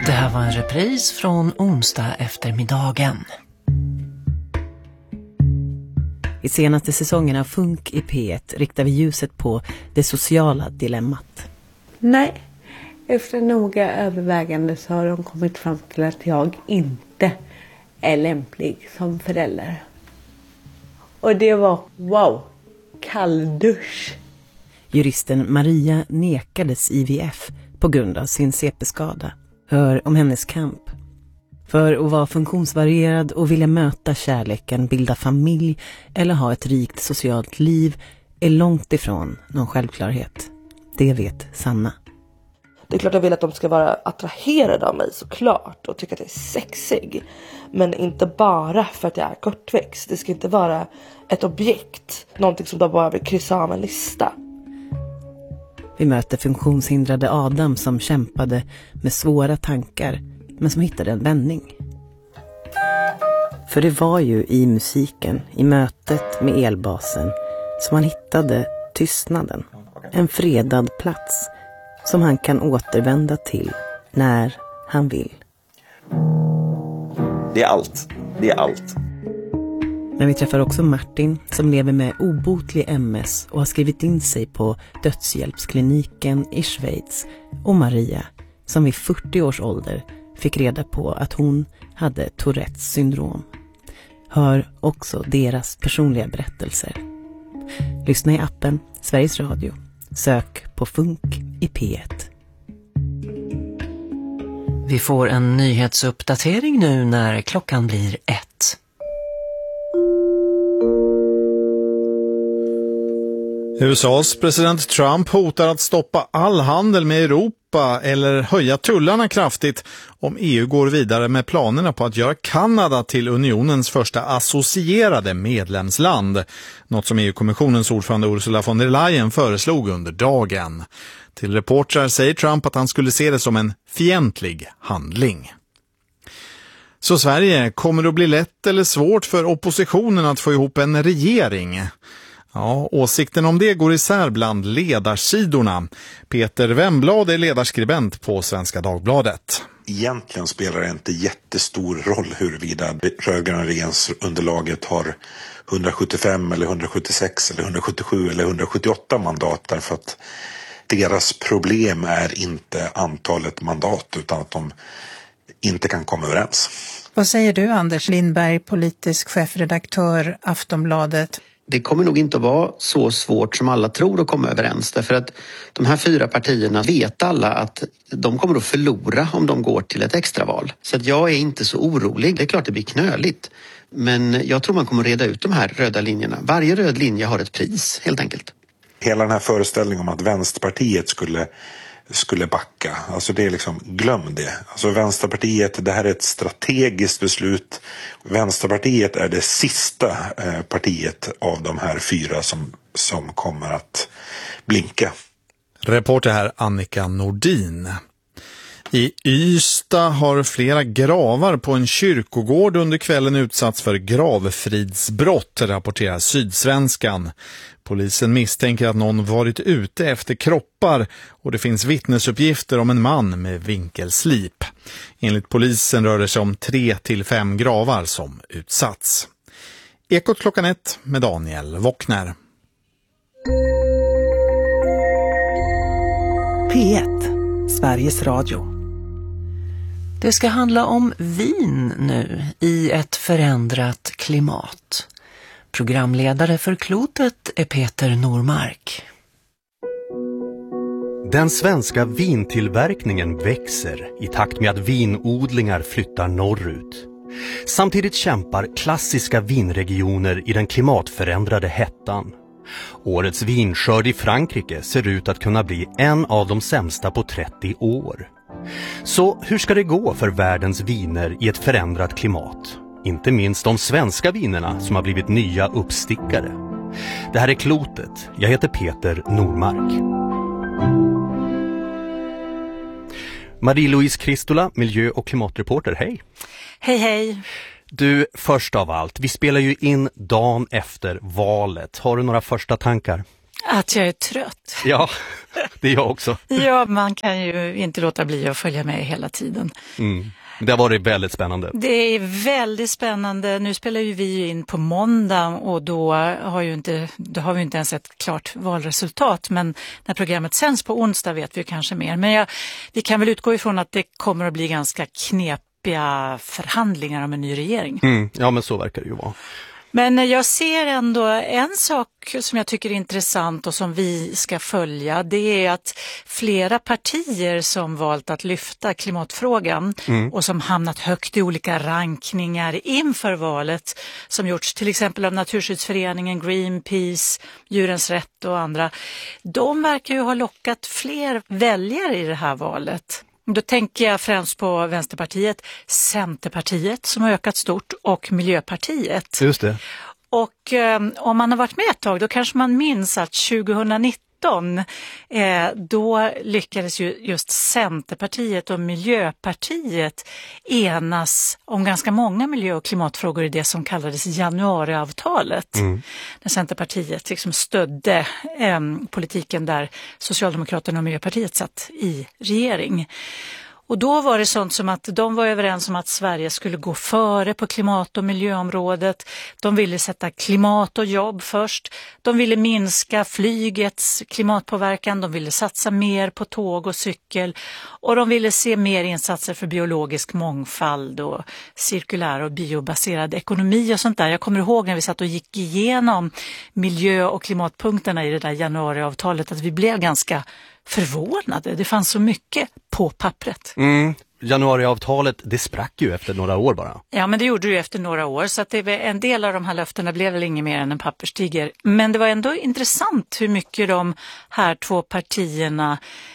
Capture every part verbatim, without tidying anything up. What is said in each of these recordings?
Det här var en repris från onsdag eftermiddagen. I senaste säsongen av Funk i P ett riktar vi ljuset på det sociala dilemmat. Nej, efter noga övervägande så har de kommit fram till att jag inte är lämplig som förälder. Och det var, wow, kalldusch. Juristen Maria nekades I V F på grund av sin C P-skada. Hör om hennes kamp. För att vara funktionsvarierad och vilja möta kärleken, bilda familj eller ha ett rikt socialt liv är långt ifrån någon självklarhet. Det vet Sanna. Det är klart jag vill att de ska vara attraherade av mig såklart och tycka att jag är sexig. Men inte bara för att jag är kortväxt. Det ska inte vara ett objekt. Någonting som de bara vill kryssa av en lista. Vi möter funktionshindrade Adam som kämpade med svåra tankar men som hittade en vändning. För det var ju i musiken, i mötet med elbasen som han hittade tystnaden. En fredad plats som han kan återvända till när han vill. Det är allt. Det är allt. Men vi träffar också Martin som lever med obotlig M S och har skrivit in sig på dödshjälpskliniken i Schweiz. Och Maria som vid fyrtio års ålder fick reda på att hon hade Tourettes syndrom. Hör också deras personliga berättelser. Lyssna i appen Sveriges Radio. Sök på Funk i P ett. Vi får en nyhetsuppdatering nu när klockan blir ett. U S A:s president Trump hotar att stoppa all handel med Europa eller höja tullarna kraftigt om E U går vidare med planerna på att göra Kanada till unionens första associerade medlemsland. Något som E U-kommissionens ordförande Ursula von der Leyen föreslog under dagen. Till reportrar säger Trump att han skulle se det som en fientlig handling. Så Sverige, kommer det att bli lätt eller svårt för oppositionen att få ihop en regering? Ja, åsikten om det går isär bland ledarsidorna. Peter Wemblad är ledarskribent på Svenska Dagbladet. Egentligen spelar det inte jättestor roll huruvida det rödgröna regeringsunderlaget har hundrasjuttiofem eller hundrasjuttiosex eller hundrasjuttiosju eller hundrasjuttioåtta mandat, därför att deras problem är inte antalet mandat utan att de inte kan komma överens. Vad säger du, Anders Lindberg, politisk chefredaktör Aftonbladet? Det kommer nog inte att vara så svårt som alla tror att komma överens. Därför att de här fyra partierna vet alla att de kommer att förlora om de går till ett extraval. Så att jag är inte så orolig. Det är klart det blir knöligt. Men jag tror man kommer att reda ut de här röda linjerna. Varje röd linje har ett pris, helt enkelt. Hela den här föreställningen om att Vänsterpartiet skulle, skulle backa. Alltså det är liksom, glöm det. Alltså Vänsterpartiet, det här är ett strategiskt beslut. Vänsterpartiet är det sista eh, partiet av de här fyra som, som kommer att blinka. Reporter här Annika Nordin. I Ystad har flera gravar på en kyrkogård under kvällen utsatts för gravfridsbrott, rapporterar Sydsvenskan. Polisen misstänker att någon varit ute efter kroppar och det finns vittnesuppgifter om en man med vinkelslip. Enligt polisen rör det sig om tre till fem gravar som utsatts. Ekot klockan ett med Daniel Wockner. P ett, Sveriges Radio. Det ska handla om vin nu i ett förändrat klimat. Programledare för Klotet är Peter Normark. Den svenska vintillverkningen växer i takt med att vinodlingar flyttar norrut. Samtidigt kämpar klassiska vinregioner i den klimatförändrade hettan. Årets vinskörd i Frankrike ser ut att kunna bli en av de sämsta på trettio år. Så hur ska det gå för världens viner i ett förändrat klimat? Inte minst de svenska vinerna som har blivit nya uppstickare. Det här är Klotet. Jag heter Peter Normark. Marie-Louise Kristola, miljö- och klimatreporter. Hej! Hej, hej! Du, först av allt, vi spelar ju in dagen efter valet. Har du några första tankar? Att jag är trött. Ja, det är jag också. Ja, man kan ju inte låta bli att följa med hela tiden. Mm. Det har varit väldigt spännande. Det är väldigt spännande. Nu spelar ju vi in på måndag och då har, ju inte, då har vi inte ens ett klart valresultat. Men när programmet sänds på onsdag vet vi kanske mer. Men jag, vi kan väl utgå ifrån att det kommer att bli ganska knepiga förhandlingar om en ny regering. Mm. Ja, men så verkar det ju vara. Men jag ser ändå en sak som jag tycker är intressant och som vi ska följa. Det är att flera partier som valt att lyfta klimatfrågan mm. och som hamnat högt i olika rankningar inför valet som gjorts till exempel av Naturskyddsföreningen, Greenpeace, Djurens Rätt och andra. De verkar ju ha lockat fler väljare i det här valet. Då tänker jag främst på Vänsterpartiet, Centerpartiet som har ökat stort och Miljöpartiet. Just det. Och eh, om man har varit med ett tag då kanske man minns att tjugonitton eh, då lyckades ju just Centerpartiet och Miljöpartiet enas om ganska många miljö- och klimatfrågor i det som kallades januariavtalet. Mm. När Centerpartiet liksom stödde eh, politiken där Socialdemokraterna och Miljöpartiet satt i regering. Och då var det sånt som att de var överens om att Sverige skulle gå före på klimat- och miljöområdet. De ville sätta klimat och jobb först. De ville minska flygets klimatpåverkan. De ville satsa mer på tåg och cykel. Och de ville se mer insatser för biologisk mångfald och cirkulär och biobaserad ekonomi och sånt där. Jag kommer ihåg när vi satt och gick igenom miljö- och klimatpunkterna i det där januariavtalet att vi blev ganska förvånade. Det fanns så mycket på pappret. Mm. Januariavtalet, det sprack ju efter några år bara. Ja, men det gjorde det ju efter några år så att det var, en del av de här löftena blev väl inget mer än en papperstiger. Men det var ändå intressant hur mycket de här två partierna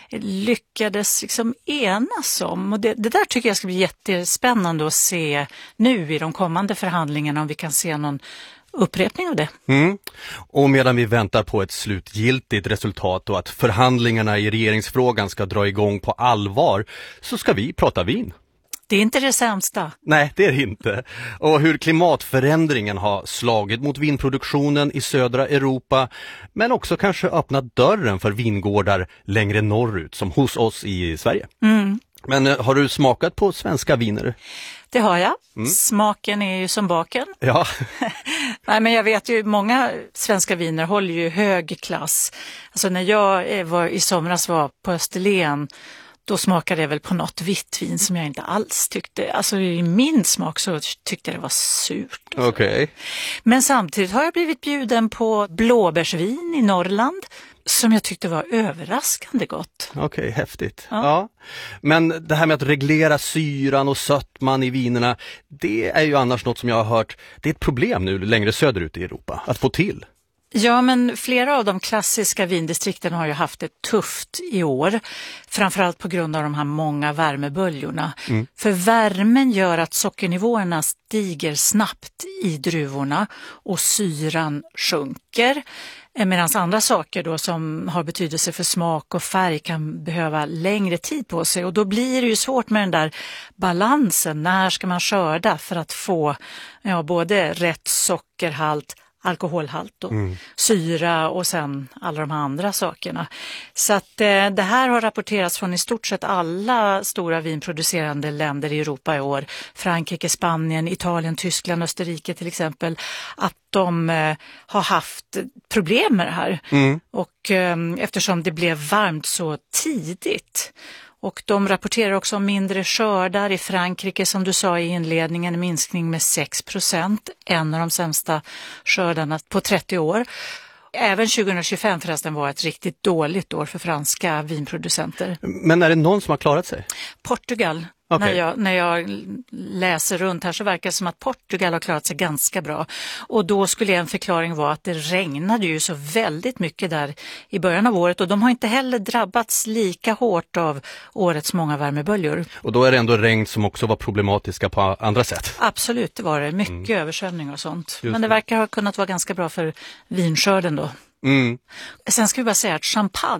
lyckades liksom enas om. Och det, det där tycker jag ska bli jättespännande att se nu i de kommande förhandlingarna om vi kan se någon upprepning av det. Mm. Och medan vi väntar på ett slutgiltigt resultat och att förhandlingarna i regeringsfrågan ska dra igång på allvar så ska vi prata vin. Det är inte det sämsta. Nej, det är det inte. Och hur klimatförändringen har slagit mot vinproduktionen i södra Europa men också kanske öppnat dörren för vingårdar längre norrut som hos oss i Sverige. Mm. Men har du smakat på svenska viner? Det har jag. Mm. Smaken är ju som baken. Ja. Nej, men jag vet ju många svenska viner håller ju hög klass. Alltså när jag var i somras var på Österlen då smakade jag väl på något vitt vin som jag inte alls tyckte. Alltså i min smak så tyckte jag det var surt. Okej. Okay. Men samtidigt har jag blivit bjuden på blåbärsvin i Norrland som jag tyckte var överraskande gott. Okej, okay, häftigt. Ja. Ja. Men det här med att reglera syran och sötman i vinerna, det är ju annars något som jag har hört, det är ett problem nu längre söderut i Europa, att få till. Ja, men flera av de klassiska vindistrikten har ju haft det tufft i år. Framförallt på grund av de här många värmeböljorna. Mm. För värmen gör att sockernivåerna stiger snabbt i druvorna och syran sjunker. Medan andra saker då som har betydelse för smak och färg kan behöva längre tid på sig. Och då blir det ju svårt med den där balansen. När ska man skörda för att få ja, både rätt sockerhalt, alkoholhalt och mm. syra och sen alla de här andra sakerna. Så att eh, det här har rapporterats från i stort sett alla stora vinproducerande länder i Europa i år. Frankrike, Spanien, Italien, Tyskland, Österrike till exempel. Att de eh, har haft problem med det här. Mm. Och eh, eftersom det blev varmt så tidigt. Och de rapporterar också om mindre skördar i Frankrike som du sa i inledningen, en minskning med sex procent, en av de sämsta skördarna på trettio år. Även tjugohundratjugofem förresten var ett riktigt dåligt år för franska vinproducenter. Men är det någon som har klarat sig? Portugal. Okay. När, jag, när jag läser runt här så verkar det som att Portugal har klarat sig ganska bra. Och då skulle en förklaring vara att det regnade ju så väldigt mycket där i början av året. Och de har inte heller drabbats lika hårt av årets många värmeböljor. Och då är det ändå regn som också var problematiska på andra sätt? Absolut, det var det. Mycket mm. översvämning och sånt. Just Men det verkar ha kunnat vara ganska bra för vinskörden då. Mm. Sen ska vi bara säga att champagne,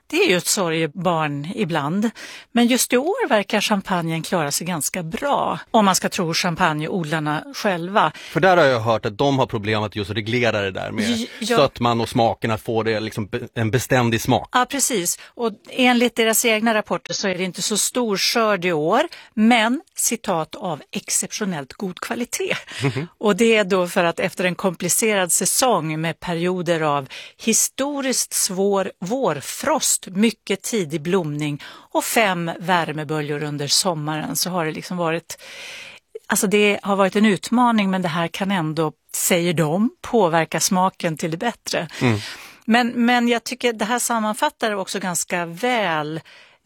det är ju ett sorgebarn ibland. Men just i år verkar champagnen klara sig ganska bra. Om man ska tro champagneodlarna själva. För där har jag hört att de har problem att just reglera det där med ja. sötman och smaken, att få det liksom en beständig smak. Ja, precis. Och enligt deras egna rapporter så är det inte så stor skörd i år. Men, citat, av exceptionellt god kvalitet. Mm-hmm. Och det är då för att efter en komplicerad säsong med perioder av historiskt svår vårfrost, mycket tidig blomning och fem värmeböljor under sommaren, så har det liksom varit, alltså det har varit en utmaning, men det här kan ändå, säger de, påverka smaken till det bättre. Mm. Men, men jag tycker det här sammanfattar också ganska väl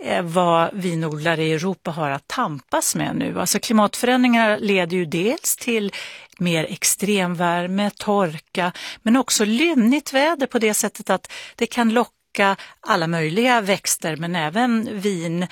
vad vinodlare i Europa har att tampas med nu. Alltså klimatförändringar leder ju dels till mer extremvärme, torka, men också lynnigt väder på det sättet att det kan locka alla möjliga växter, men även vin,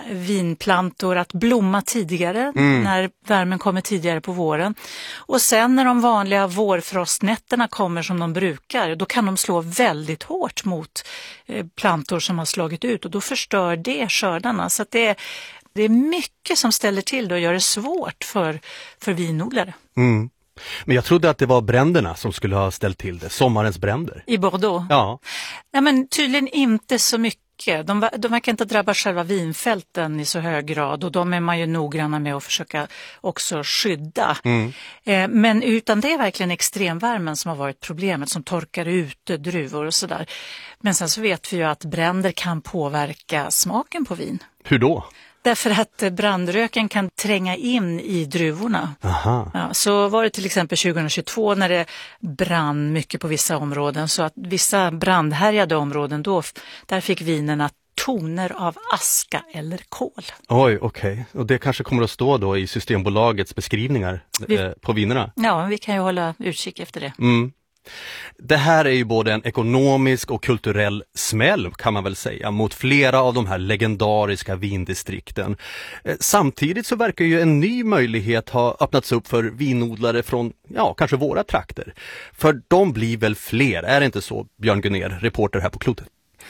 vinplantor att blomma tidigare mm. när värmen kommer tidigare på våren. Och sen när de vanliga vårfrostnätterna kommer som de brukar, då kan de slå väldigt hårt mot plantor som har slagit ut, och då förstör det skördarna. Så att det är, det är mycket som ställer till det och gör det svårt för, för vinodlare. Mm. Men jag trodde att det var bränderna som skulle ha ställt till det, sommarens bränder. I Bordeaux? Ja. Ja, men tydligen inte så mycket. De, de verkar inte drabba själva vinfälten i så hög grad, och de är man ju noggranna med att försöka också skydda. Mm. Eh, men utan det är verkligen extremvärmen som har varit problemet, som torkar ut druvor och sådär. Men sen så vet vi ju att bränder kan påverka smaken på vin. Hur då? Därför att brandröken kan tränga in i druvorna. Aha. Ja, så var det till exempel tjugohundratjugotvå när det brann mycket på vissa områden. Så att vissa brandhärjade områden, då, där fick vinerna toner av aska eller kol. Oj, okej. Okay. Och det kanske kommer att stå då i Systembolagets beskrivningar vi, eh, på vinerna? Ja, vi kan ju hålla utkik efter det. Mm. Det här är ju både en ekonomisk och kulturell smäll, kan man väl säga, mot flera av de här legendariska vindistrikten. Samtidigt så verkar ju en ny möjlighet ha öppnats upp för vinodlare från, ja, kanske våra trakter. För de blir väl fler, är det inte så, Björn Gunnér, reporter här på Klotet?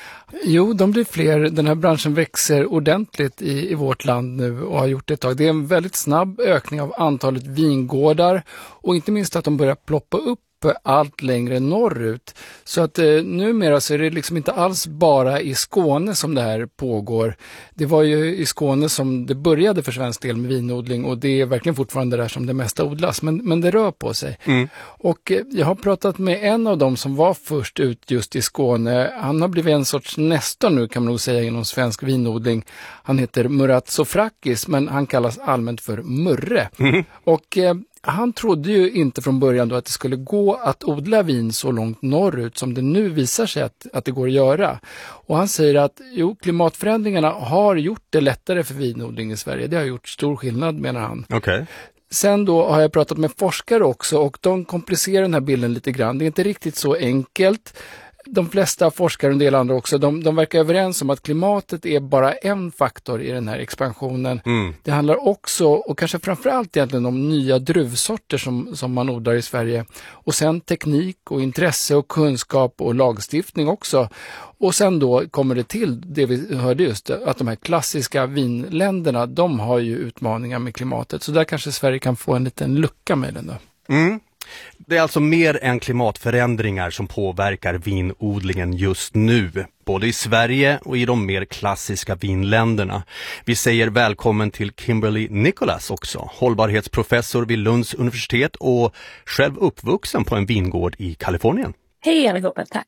Jo, de blir fler. Den här branschen växer ordentligt i, i vårt land nu och har gjort det ett tag. Det är en väldigt snabb ökning av antalet vingårdar, och inte minst att de börjar ploppa upp allt längre norrut. Så att eh, numera så är det liksom inte alls bara i Skåne som det här pågår. Det var ju i Skåne som det började för svensk del med vinodling, och det är verkligen fortfarande där som det mesta odlas. Men, men det rör på sig. Mm. Och eh, jag har pratat med en av dem som var först ut just i Skåne. Han har blivit en sorts nestor nu, kan man nog säga, inom svensk vinodling. Han heter Murat Sofrakis, men han kallas allmänt för Murre. Mm. Och eh, han trodde ju inte från början då att det skulle gå att odla vin så långt norrut som det nu visar sig att, att det går att göra. Och han säger att jo, klimatförändringarna har gjort det lättare för vinodling i Sverige. Det har gjort stor skillnad, menar han. Okay. Sen då har jag pratat med forskare också, och de komplicerar den här bilden lite grann. Det är inte riktigt så enkelt. De flesta forskare och en del andra också, de, de verkar överens om att klimatet är bara en faktor i den här expansionen. Mm. Det handlar också, och kanske framförallt egentligen, om nya druvsorter som, som man odlar i Sverige. Och sen teknik och intresse och kunskap och lagstiftning också. Och sen då kommer det till det vi hörde just, att de här klassiska vinländerna, de har ju utmaningar med klimatet. Så där kanske Sverige kan få en liten lucka med den då. Mm. Det är alltså mer än klimatförändringar som påverkar vinodlingen just nu, både i Sverige och i de mer klassiska vinländerna. Vi säger välkommen till Kimberly Nicholas också, hållbarhetsprofessor vid Lunds universitet och själv uppvuxen på en vingård i Kalifornien. Hej allihopa, tack.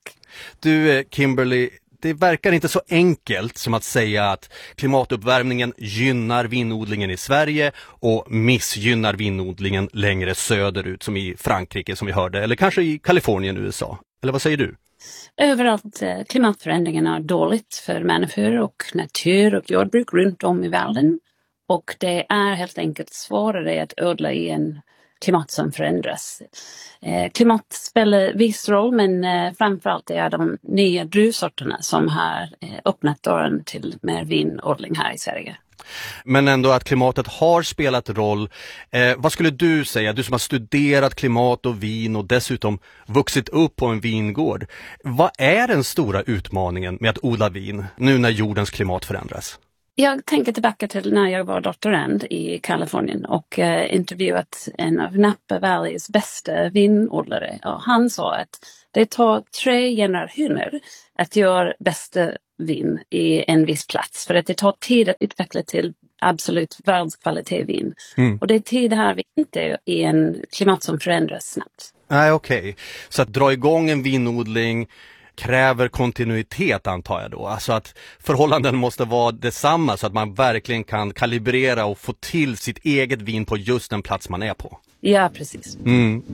Du Kimberly, det verkar inte så enkelt som att säga att klimatuppvärmningen gynnar vinodlingen i Sverige och missgynnar vinodlingen längre söderut, som i Frankrike som vi hörde, eller kanske i Kalifornien, U S A. Eller vad säger du? Överallt klimatförändringarna är dåligt för människor och natur och jordbruk runt om i världen. Och det är helt enkelt svårare att odla i en klimat som förändras. Eh, klimat spelar viss roll, men eh, framförallt är de nya druvsorterna som har eh, öppnat dörren till mer vinodling här i Sverige. Men ändå att klimatet har spelat roll. Eh, vad skulle du säga, du som har studerat klimat och vin och dessutom vuxit upp på en vingård. Vad är den stora utmaningen med att odla vin nu när jordens klimat förändras? Jag tänker tillbaka till när jag var doktorand i Kalifornien och eh, intervjuat en av Napa Valleys bästa vinodlare. Och han sa att det tar tre generationer att göra bästa vin i en viss plats. För att det tar tid att utveckla till absolut världskvalitet vin. Mm. Och det är tid här vi inte i en klimat som förändras snabbt. Nej, okej. Okay. Så att dra igång en vinodling kräver kontinuitet, antar jag då. Alltså att förhållanden måste vara detsamma så att man verkligen kan kalibrera och få till sitt eget vin på just den plats man är på. Ja, precis. Mm.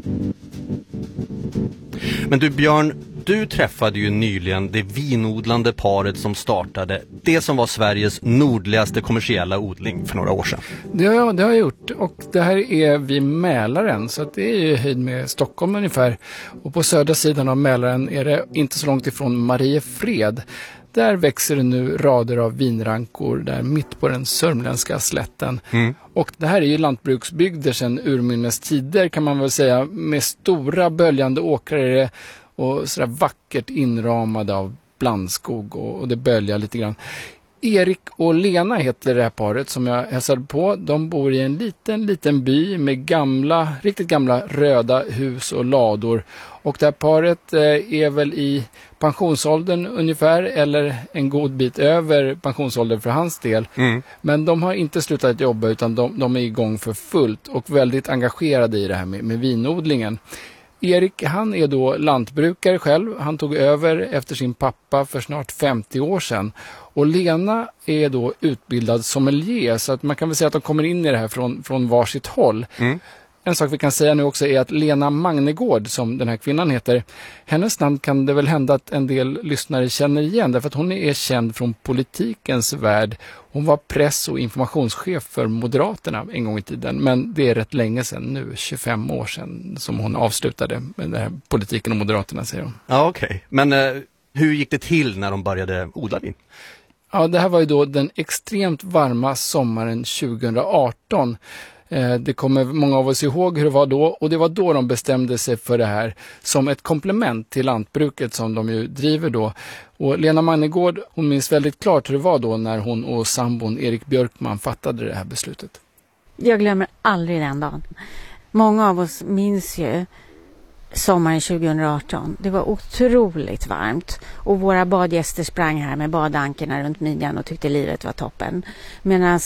Men du Björn, du träffade ju nyligen det vinodlande paret som startade det som var Sveriges nordligaste kommersiella odling för några år sedan. Ja, det har jag gjort och det här är vid Mälaren så att det är ju höjd med Stockholm ungefär. Och på södra sidan av Mälaren är det inte så långt ifrån Mariefred. Där växer det nu rader av vinrankor där mitt på den sörmländska slätten. Mm. Och det här är ju lantbruksbygder sedan urminnes tider kan man väl säga. Med stora böljande åkrar och sådär vackert inramade av blandskog och, och det böljar lite grann. Erik och Lena heter det här paret som jag hälsade på. De bor i en liten, liten by med gamla, riktigt gamla röda hus och lador. Och det här paret är väl i pensionsåldern ungefär eller en god bit över pensionsåldern för hans del. Mm. Men de har inte slutat jobba utan de, de är igång för fullt och väldigt engagerade i det här med, med vinodlingen. Erik, han är då lantbrukare själv. Han tog över efter sin pappa för snart femtio år sedan. Och Lena är då utbildad sommelier så att man kan väl säga att de kommer in i det här från, från varsitt håll. Mm. En sak vi kan säga nu också är att Lena Magnegård, som den här kvinnan heter, hennes namn kan det väl hända att en del lyssnare känner igen därför att hon är känd från politikens värld. Hon var press- och informationschef för Moderaterna en gång i tiden, men det är rätt länge sedan nu, tjugofem år sedan som hon avslutade med den här politiken och Moderaterna, säger hon. Ja, okej. Okay. Men eh, hur gick det till när de började odla vin? Ja, det här var ju då den extremt varma sommaren tjugohundraarton. Det kommer många av oss ihåg hur det var då och det var då de bestämde sig för det här som ett komplement till lantbruket som de ju driver då. Och Lena Magnegård, hon minns väldigt klart hur det var då när hon och sambon Erik Björkman fattade det här beslutet. Jag glömmer aldrig den dagen. Många av oss minns ju sommaren tjugohundraarton. Det var otroligt varmt och våra badgäster sprang här med badankerna runt midjan och tyckte livet var toppen. Medan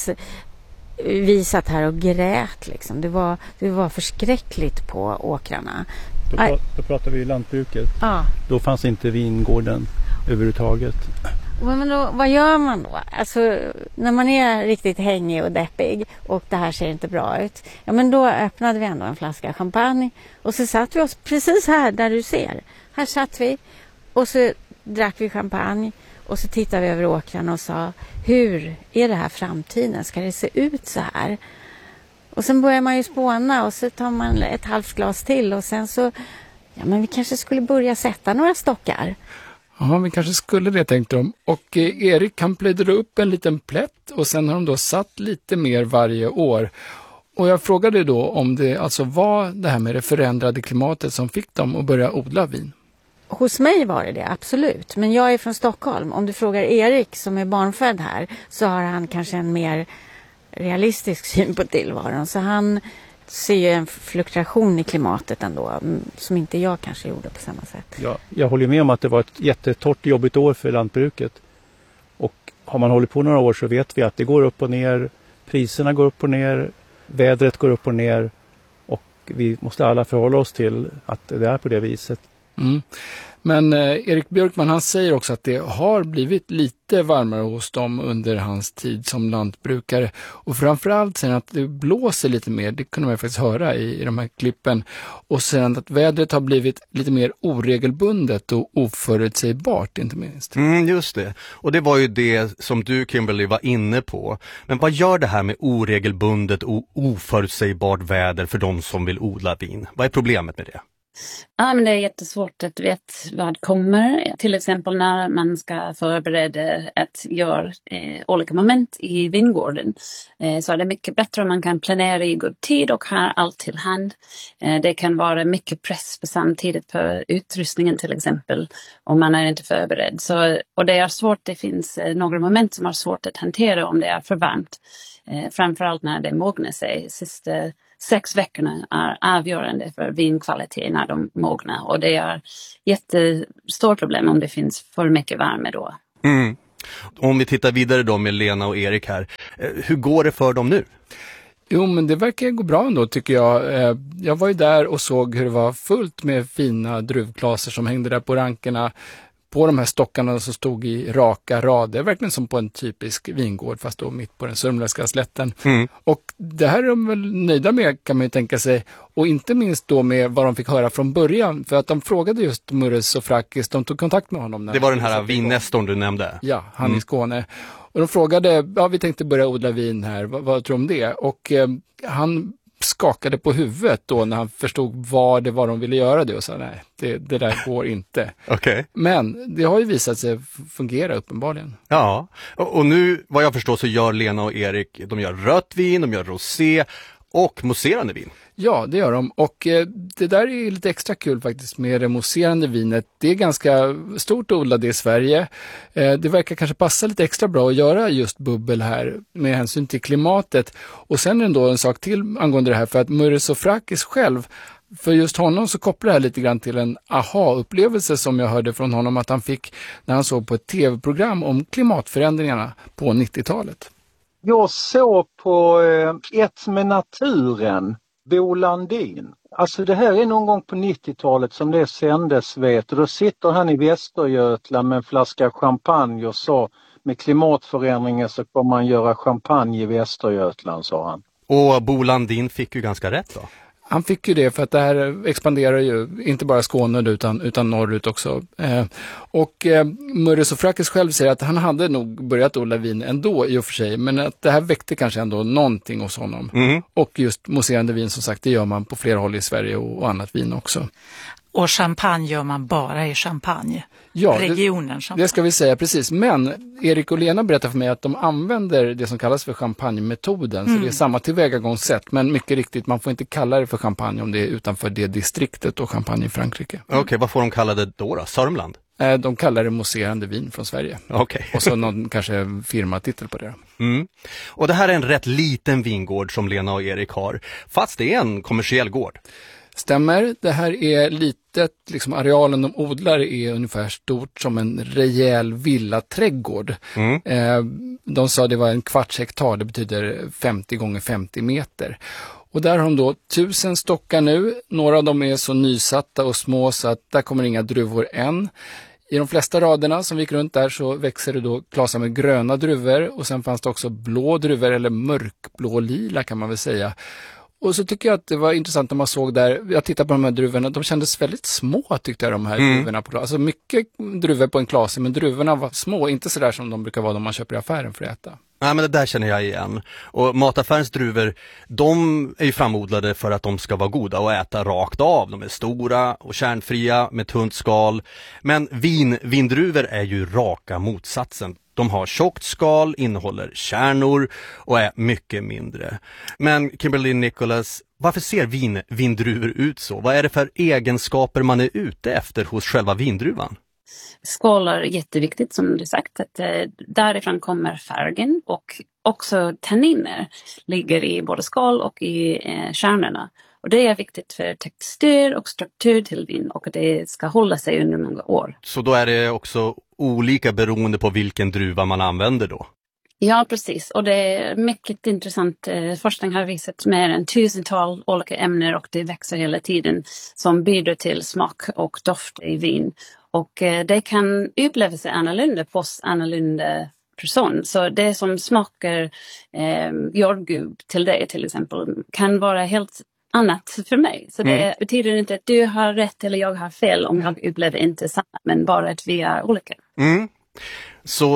vi satt här och grät liksom. Det var, det var förskräckligt på åkrarna. Då, pra- då pratar vi ju lantbruket. Ja. Då fanns inte vingården överhuvudtaget. Men då, vad gör man då? Alltså, när man är riktigt hängig och deppig och det här ser inte bra ut. Ja, men då öppnade vi ändå en flaska champagne och så satt vi oss precis här där du ser. Här satt vi och så drack vi champagne. Och så tittade vi över åkrarna och sa, hur är det här framtiden? Ska det se ut så här? Och sen börjar man ju spåna och så tar man ett halvt glas till och sen så, ja men vi kanske skulle börja sätta några stockar. Ja, vi kanske skulle det, tänkte de. Och eh, Erik han plöjde upp en liten plätt och sen har de då satt lite mer varje år. Och jag frågade då om det alltså var det här med det förändrade klimatet som fick dem att börja odla vin. Hos mig var det det, absolut. Men jag är från Stockholm. Om du frågar Erik som är barnfödd här så har han kanske en mer realistisk syn på tillvaron. Så han ser ju en fluktuation i klimatet ändå som inte jag kanske gjorde på samma sätt. Ja, jag håller med om att det var ett jättetort jobbigt år för lantbruket. Och har man hållit på några år så vet vi att det går upp och ner. Priserna går upp och ner. Vädret går upp och ner. Och vi måste alla förhålla oss till att det är på det viset. Mm. Men eh, Erik Björkman han säger också att det har blivit lite varmare hos dem under hans tid som lantbrukare och framförallt säger han att det blåser lite mer, det kunde man faktiskt höra i, i de här klippen, och sen att vädret har blivit lite mer oregelbundet och oförutsägbart inte minst. Mm, just det, och det var ju det som du Kimberly var inne på, men vad gör det här med oregelbundet och oförutsägbart väder för de som vill odla vin? Vad är problemet med det? Ja, men det är jättesvårt att veta vad kommer. Till exempel när man ska förbereda att göra eh, olika moment i vingården. Eh, så är det mycket bättre om man kan planera i god tid och ha allt till hand. Eh, det kan vara mycket press på samtidigt på utrustningen till exempel om man är inte förberedd. Så, och det är svårt, det finns eh, några moment som är svårt att hantera om det är för varmt. Eh, framförallt när det mognar sig. Sista sex veckorna är avgörande för vinkvalitet när de mognar. Och det är jättestort problem om det finns för mycket värme då. Mm. Om vi tittar vidare då med Lena och Erik här. Hur går det för dem nu? Jo, men det verkar gå bra ändå tycker jag. Jag var ju där och såg hur det var fullt med fina druvklaser som hängde där på rankerna. På de här stockarna som stod i raka rader, verkligen som på en typisk vingård fast då mitt på den sörmländska slätten. Mm. Och det här är de väl nöjda med kan man ju tänka sig. Och inte minst då med vad de fick höra från början. För att de frågade just Murres Sofrakis, de tog kontakt med honom. När det var den här vinnestorn du nämnde. Ja, han mm. i Skåne. Och de frågade, ja vi tänkte börja odla vin här, vad, vad tror du om det? Och eh, han skakade på huvudet då när han förstod vad det var de ville göra det och sa nej, det, det där går inte. Okay. Men det har ju visat sig fungera uppenbarligen. Ja, och, och nu vad jag förstår så gör Lena och Erik, de gör rött vin, de gör rosé och mousserande vin. Ja, det gör de. Och eh, det där är lite extra kul faktiskt med det mousserande vinet. Det är ganska stort odlade i Sverige. Eh, det verkar kanske passa lite extra bra att göra just bubbel här med hänsyn till klimatet. Och sen är det då en sak till angående det här för att Murres Sofrakis själv, för just honom så kopplar det här lite grann till en aha-upplevelse som jag hörde från honom att han fick när han såg på ett tv-program om klimatförändringarna på nittiotalet. Jag såg på eh, Ett med naturen, Bo Landin. Alltså det här är någon gång på nittiotalet som det sändes, vet du. Då sitter han i Västergötland med en flaska champagne och sa med klimatförändringen så kommer man göra champagne i Västergötland, sa han. Och Bo Landin fick ju ganska rätt då. Han fick ju det för att det här expanderar ju inte bara Skåne utan, utan norrut också. Eh, och eh, Murres Sofrakis själv säger att han hade nog börjat odla vin ändå i och för sig. Men att det här väckte kanske ändå någonting hos honom. Mm. Och just mousserande vin som sagt, det gör man på flera håll i Sverige och, och annat vin också. Och champagne gör man bara i Champagne. Ja, regionen det, champagne. Det ska vi säga, precis. Men Erik och Lena berättar för mig att de använder det som kallas för champagne-metoden. Mm. Så det är samma tillvägagångssätt. Men mycket riktigt, man får inte kalla det för champagne om det är utanför det distriktet och champagne i Frankrike. Okej, okay, vad får de kalla det då då? Sörmland? Eh, de kallar det mousserande vin från Sverige. Okay. Och så någon kanske firmatitel på det. Mm. Och det här är en rätt liten vingård som Lena och Erik har. Fast det är en kommersiell gård. Stämmer, det här är litet, liksom arealen de odlar är ungefär stort som en rejäl villaträdgård. Mm. Eh, de sa det var en kvarts hektar, det betyder femtio gånger femtio meter. Och där har de då tusen stockar nu, några av dem är så nysatta och små så att där kommer inga druvor än. I de flesta raderna som gick runt där så växer det då klasar med gröna druvor och sen fanns det också blå druvor eller mörkblå lila kan man väl säga. Och så tycker jag att det var intressant när man såg där, jag tittade på de här druvorna, de kändes väldigt små tyckte jag de här mm. druvorna på glas. Alltså mycket druvor på en klase, men druvorna var små, inte sådär som de brukar vara när man köper i affären för att äta. Nej, men det där känner jag igen. Och mataffärens druvor, de är ju framodlade för att de ska vara goda och äta rakt av. De är stora och kärnfria med tunt skal. Men vin, vindruvor är ju raka motsatsen. De har tjockt skal, innehåller kärnor och är mycket mindre. Men Kimberly Nicholas, varför ser vin, vindruvor ut så? Vad är det för egenskaper man är ute efter hos själva vindruvan? Skal är jätteviktigt som du sagt. Att, eh, därifrån kommer färgen och också tanniner ligger i både skal och i eh, kärnorna. Och det är viktigt för textur och struktur till vin och att det ska hålla sig under många år. Så då är det också olika beroende på vilken druva man använder då? Ja, precis. Och det är mycket intressant. Forskning har visat mer än tusental olika ämnen och det växer hela tiden som bidrar till smak och doft i vin. Och det kan uppleva sig annorlunda på annorlunda person. Så det som smakar eh, jordgubb till dig till exempel kan vara helt annat för mig. Så det mm. betyder inte att du har rätt eller jag har fel om jag upplever inte samma, men bara att vi är olika. Mm. Så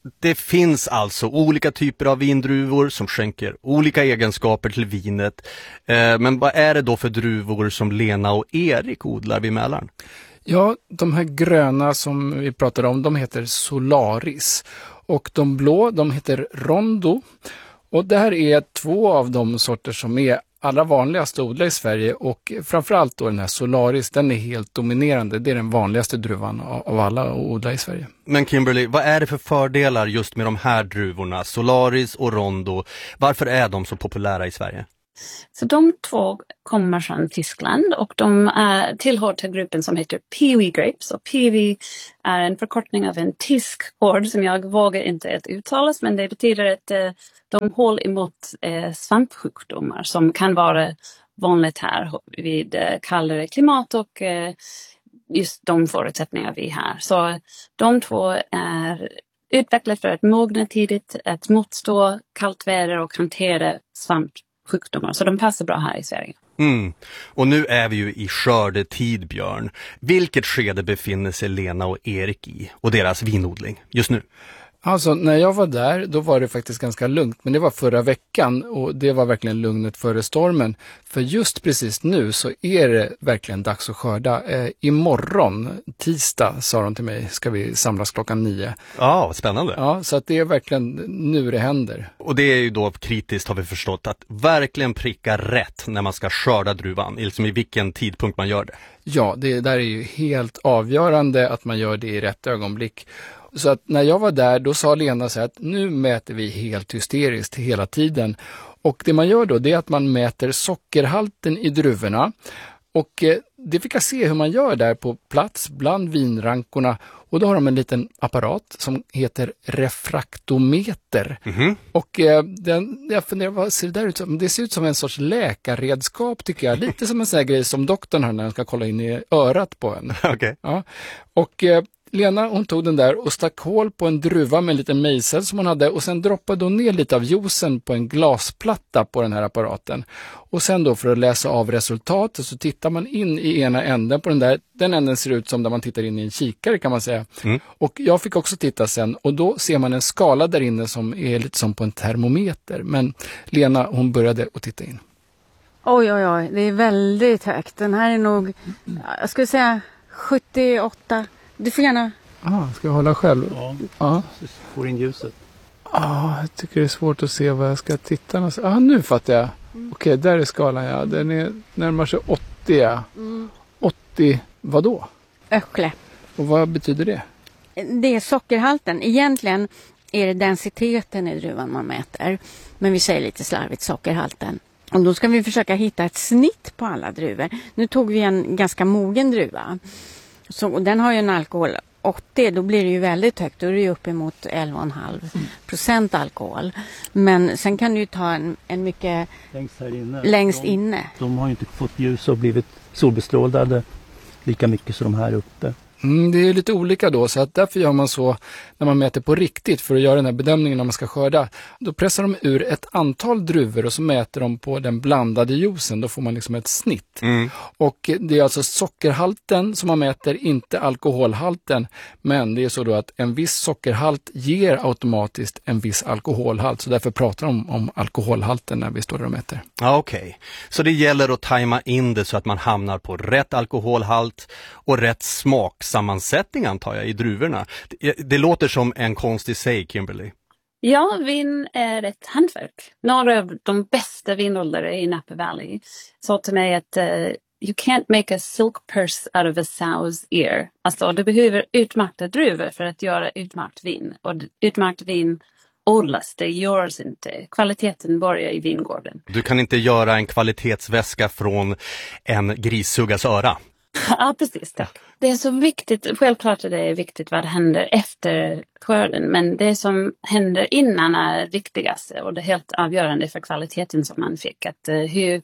Det finns alltså olika typer av vindruvor som skänker olika egenskaper till vinet. Eh, men vad är det då för druvor som Lena och Erik odlar vid Mälaren? Ja, de här gröna som vi pratade om, de heter Solaris. Och de blå, de heter Rondo. Och det här är två av de sorter som är allra vanligast odla i Sverige, och framförallt då den här Solaris, den är helt dominerande. Det är den vanligaste druvan av alla att odla i Sverige. Men Kimberly, vad är det för fördelar just med de här druvorna, Solaris och Rondo? Varför är de så populära i Sverige? Så de två kommer från Tyskland och de är, tillhör till gruppen som heter Piwi grapes. Och Piwi är en förkortning av en tysk ord som jag vågar inte att uttalas, men det betyder att eh, de håller emot eh, svampsjukdomar som kan vara vanligt här vid eh, kallare klimat och eh, just de förutsättningar vi har. Så de två är utvecklade för att mogna tidigt, att motstå kallt väder och hantera svampsjukdomar. Så de passar bra här i Sverige. Mm. Och nu är vi ju i skördetid, Björn. Vilket skede befinner sig Lena och Erik i och deras vinodling just nu? Alltså när jag var där, då var det faktiskt ganska lugnt, men det var förra veckan och det var verkligen lugnet före stormen. För just precis nu så är det verkligen dags att skörda. Eh, imorgon, tisdag, sa de till mig, ska vi samlas klockan nio. Ja, spännande. Ja, så att det är verkligen nu det händer. Och det är ju då kritiskt, har vi förstått, att verkligen pricka rätt när man ska skörda druvan, liksom i vilken tidpunkt man gör det. Ja, det där är ju helt avgörande att man gör det i rätt ögonblick. Så att när jag var där, då sa Lena så här att nu mäter vi helt hysteriskt hela tiden. Och det man gör då, det är att man mäter sockerhalten i druvorna. Och eh, det fick jag se hur man gör där på plats bland vinrankorna. Och då har de en liten apparat som heter refraktometer. Mm-hmm. Och eh, den, jag funderar, vad ser det där ut som? Det ser ut som en sorts läkarredskap tycker jag. Lite som en sån här grej som doktorn har när han ska kolla in i örat på en. Okay. Ja. Och eh, Lena, hon tog den där och stack hål på en druva med en liten mejsel som hon hade och sen droppade hon ner lite av juicen på en glasplatta på den här apparaten. Och sen då för att läsa av resultatet så tittar man in i ena änden på den där. Den änden ser ut som där man tittar in i en kikare kan man säga. Mm. Och jag fick också titta sen och då ser man en skala där inne som är lite som på en termometer. Men Lena, hon började att titta in. Oj, oj, oj. Det är väldigt högt. Den här är nog, jag skulle säga sjuttioåtta. Du får gärna... Ah, ska jag hålla själv? Ja, ah. får in ljuset. Ja, ah, jag tycker det är svårt att se vad jag ska titta. Ja, ah, nu fattar jag. Mm. Okej, okay, där är skalan, ja. Den är närmar sig åttio, ja. Mm. åttio, vad då? Öckle. Och vad betyder det? Det är sockerhalten. Egentligen är det densiteten i druvan man mäter. Men vi säger lite slarvigt sockerhalten. Och då ska vi försöka hitta ett snitt på alla druvor. Nu tog vi en ganska mogen druva. Så, och den har ju en alkohol åttio, då blir det ju väldigt högt. Då är det ju uppemot elva komma fem procent alkohol. Men sen kan du ju ta en, en mycket längst, här inne. längst de, inne. De har ju inte fått ljus och blivit solbestrålade lika mycket som de här uppe. Mm, det är lite olika då, så att därför gör man så när man mäter på riktigt för att göra den här bedömningen när man ska skörda. Då pressar de ur ett antal druvor och så mäter de på den blandade juicen. Då får man liksom ett snitt. Mm. Och det är alltså sockerhalten som man mäter, inte alkoholhalten. Men det är så då att en viss sockerhalt ger automatiskt en viss alkoholhalt. Så därför pratar de om alkoholhalten när vi står där och mäter. Ja, okej. Okay. Så det gäller att tajma in det så att man hamnar på rätt alkoholhalt och rätt smaksammansättning antar jag i druvorna. Det, det låter som en konst i sig, Kimberly. Ja, vin är ett hantverk. Några av de bästa vinodlare i Napa Valley sa till mig att uh, you can't make a silk purse out of a sow's ear. Alltså, du behöver utmärkta druvor för att göra utmärkt vin. Och utmärkt vin odlas, det görs inte. Kvaliteten börjar i vingården. Du kan inte göra en kvalitetsväska från en grissuggas öra. Ja, precis. Tack. Det är så viktigt, självklart är det viktigt vad händer efter skörden, men det som händer innan är viktigast och det är helt avgörande för kvaliteten som man fick. Att uh, hur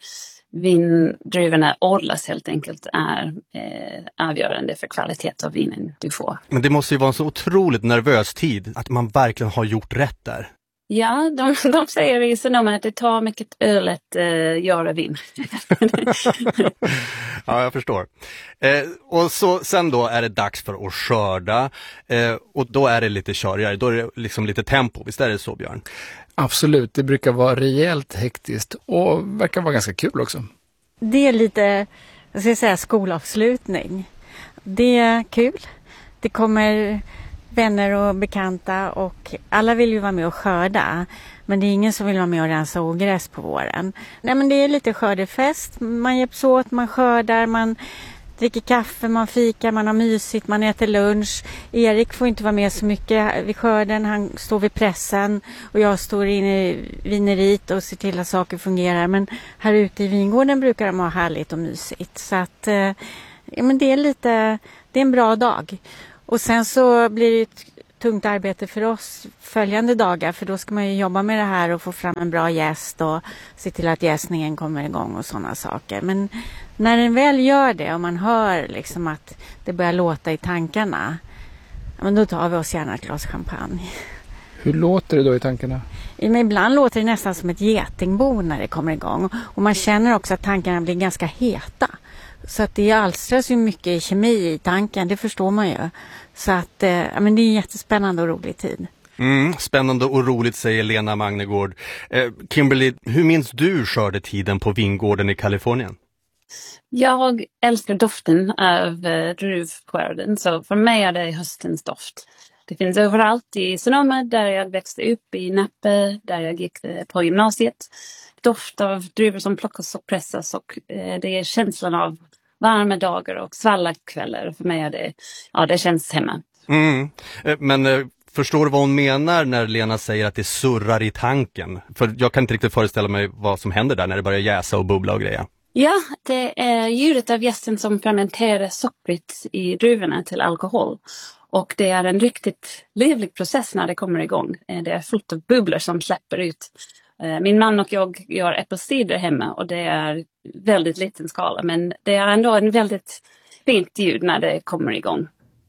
vindruvorna odlas helt enkelt är eh, avgörande för kvalitet av vinen du får. Men det måste ju vara en så otroligt nervös tid att man verkligen har gjort rätt där. Ja, de, de säger i Sonomen att det tar mycket öl att uh, göra vin. Ja, jag förstår. Eh, och så, sen då är det dags för att skörda. Eh, och då är det lite körigare. Då är det liksom lite tempo. Visst är det så, Björn? Absolut, det brukar vara rejält hektiskt och verkar vara ganska kul också. Det är lite, jag ska säga, skolavslutning. Det är kul. Det kommer vänner och bekanta och alla vill ju vara med och skörda. Men det är ingen som vill vara med och rensa ogräs på våren. Nej, men det är lite skördefest. Man hjälps åt, man skördar, man dricker kaffe, man fikar, man har mysigt, man äter lunch. Erik får inte vara med så mycket vid skörden. Han står vid pressen och jag står inne i vineriet och ser till att saker fungerar. Men här ute i vingården brukar de ha härligt och mysigt. Så att ja, men det är lite, det är en bra dag. Och sen så blir det ett tungt arbete för oss följande dagar, för då ska man ju jobba med det här och få fram en bra jäst och se till att jäsningen kommer igång och sådana saker. Men när den väl gör det och man hör liksom att det börjar låta i tankarna, men då tar vi oss gärna ett glas champagne. Hur låter det då i tankarna? Men ibland låter det nästan som ett getingbo när det kommer igång, och man känner också att tankarna blir ganska heta. Så att det alstras ju mycket kemi i tanken, det förstår man ju. Så att ja, men det är en jättespännande och rolig tid. Mm, spännande och roligt, säger Lena Magnegård. Eh, Kimberly, hur minns du skördetiden på vingården i Kalifornien? Jag älskar doften av uh, druvskörden, så för mig är det höstens doft. Det finns överallt i Sonoma, där jag växte upp, i Napa, där jag gick på gymnasiet. Doft av druvor som plockas och pressas, och uh, det är känslan av varma dagar och svalla kvällar. För mig är det, ja, det känns hemma. Mm. Men eh, förstår du vad hon menar när Lena säger att det surrar i tanken? För jag kan inte riktigt föreställa mig vad som händer där när det börjar jäsa och bubbla och grejer. Ja, det är ljudet av jästen som fermenterar sockret i druvorna till alkohol. Och det är en riktigt livlig process när det kommer igång. Det är fullt av bubblor som släpper ut. Min man och jag gör äppelcider hemma, och det är väldigt liten skala. Men det är ändå en väldigt fint ljud när det kommer igång.